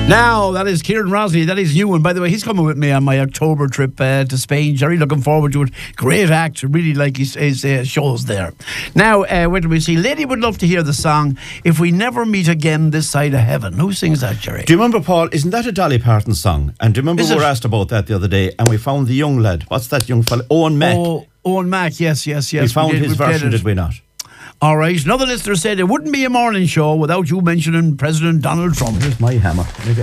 Now, that is Kieran Rosley. That is you. And by the way, he's coming with me on my October trip to Spain. Jerry, looking forward to it. Great act. Really like his shows there. Now, where do we see? Lady would love to hear the song If We Never Meet Again This Side of Heaven. Who sings that, Jerry? Do you remember, Paul, isn't that a Dolly Parton song? And do you remember we were asked about that the other day and we found the young lad. What's that young fella? Owen Mack. Oh, Owen Mack, yes. We found his version, did we not? All right. Another listener said it wouldn't be a morning show without you mentioning President Donald Trump. Here's my hammer.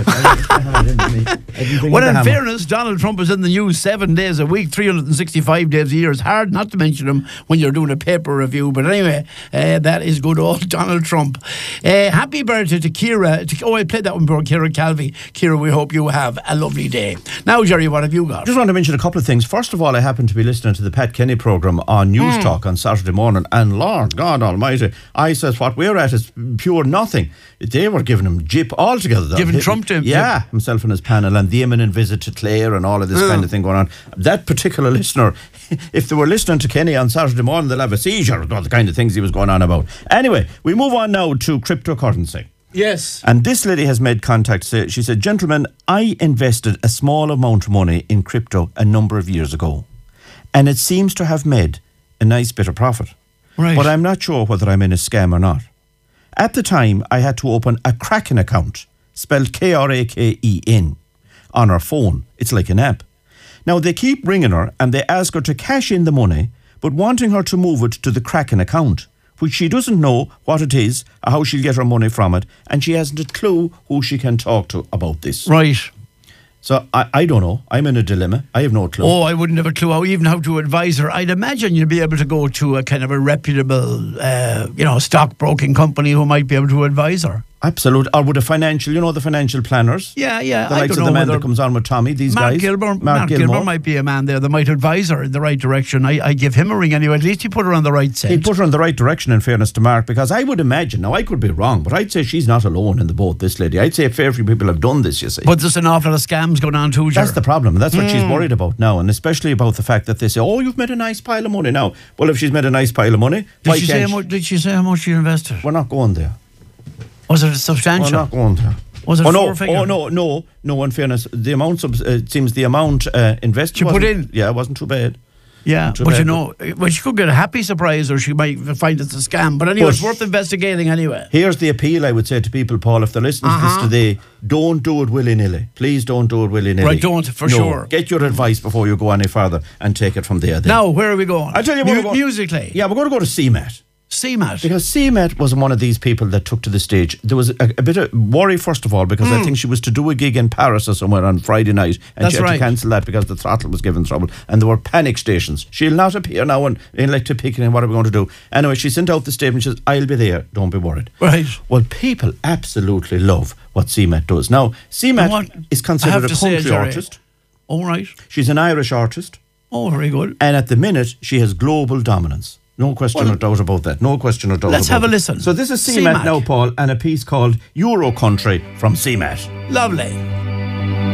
Well, in fairness, Donald Trump is in the news 7 days a week, 365 days a year. It's hard not to mention him when you're doing a paper review. But anyway, that is good old Donald Trump. Happy birthday to Kira. I played that one before, Kira Calvi. Kira, we hope you have a lovely day. Now, Jerry, what have you got? Just want to mention a couple of things. First of all, I happened to be listening to the Pat Kenny programme on News Talk on Saturday morning, and Lord God Almighty, I says what we're at is pure nothing. They were giving him jip altogether. Giving Trump to him. Yeah, himself and his panel, and the imminent visit to Clare and all of this kind of thing going on. That particular listener, if they were listening to Kenny on Saturday morning, they'll have a seizure of all the kind of things he was going on about. Anyway, we move on now to cryptocurrency. Yes. And this lady has made contact. She said, "Gentlemen, I invested a small amount of money in crypto a number of years ago, and it seems to have made a nice bit of profit. Right. But I'm not sure whether I'm in a scam or not. At the time, I had to open a Kraken account, spelled Kraken, on her phone. It's like an app. Now, they keep ringing her and they ask her to cash in the money, but wanting her to move it to the Kraken account, which she doesn't know what it is or how she'll get her money from it, and she hasn't a clue who she can talk to about this." Right. So I don't know. I'm in a dilemma. I have no clue. Oh, I wouldn't have a clue how to advise her. I'd imagine you'd be able to go to a kind of a reputable, stockbroking company who might be able to advise her. Absolutely. Or with a financial, the financial planners. Yeah. The likes of the man that comes on with Tommy, these guys. Mark Gilmore might be a man there that might advise her in the right direction. I give him a ring anyway. At least he put her on the right scent. He'd put her on the right direction, in fairness to Mark, because I would imagine, now I could be wrong, but I'd say she's not alone in the boat, this lady. I'd say a fair few people have done this, you see. But there's an awful lot of scams going on too, That's the problem. That's what she's worried about now, and especially about the fact that they say, "Oh, you've made a nice pile of money now." Well, if she's made a nice pile of money, did she say how much she invested? We're not going there. Was it substantial? We're not going there. Was it figure? No, in fairness, the amount, it seems the amount invested she put in? Yeah, it wasn't too bad. Yeah, but she could get a happy surprise or she might find it's a scam. But anyway, it's worth investigating anyway. Here's the appeal I would say to people, Paul, if they're listening to this today, don't do it willy-nilly. Please don't do it willy-nilly. Right, don't, sure. Get your advice before you go any further and take it from there. Now, where are we going? I'll tell you where we're going. Musically. Yeah, we're going to go to CMAT. CMAT. Because CMAT was one of these people that took to the stage. There was a bit of worry, first of all, because I think she was to do a gig in Paris or somewhere on Friday night, and she had to cancel that because the throttle was giving trouble, and there were panic stations. She'll not appear now in elected picking, and what are we going to do? Anyway, she sent out the statement, she says, "I'll be there, don't be worried." Right. Well, people absolutely love what CMAT does. Now, CMAT is considered a country artist. All right. She's an Irish artist. Oh, very good. And at the minute, she has global dominance. No question or doubt about that. No question or doubt about that. Let's have a listen. So this is CMAT now, Paul, and a piece called Euro Country from CMAT. Lovely.